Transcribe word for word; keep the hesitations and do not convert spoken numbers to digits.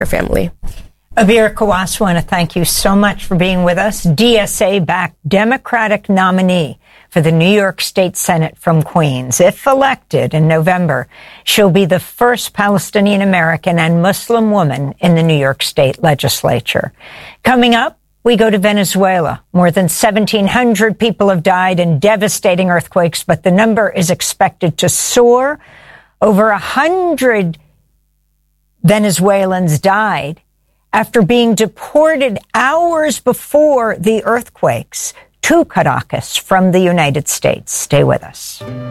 her family. Abir Kawas, I want to thank you so much for being with us. D S A-backed Democratic nominee for the New York State Senate from Queens. If elected in November, she'll be the first Palestinian American and Muslim woman in the New York State legislature. Coming up, we go to Venezuela. More than seventeen hundred people have died in devastating earthquakes, but the number is expected to soar. Over one hundred Venezuelans died after being deported hours before the earthquakes to Caracas from the United States. Stay with us.